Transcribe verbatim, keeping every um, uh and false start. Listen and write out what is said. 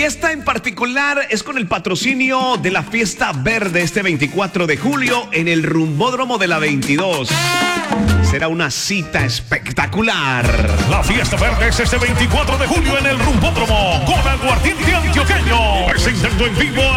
Y esta en particular es con el patrocinio de la Fiesta Verde este veinticuatro de julio en el Rumbódromo de la veintidós. Será una cita espectacular. La Fiesta Verde es este veinticuatro de julio en el Rumbódromo con Aguardiente Antioqueño. Presentando en vivo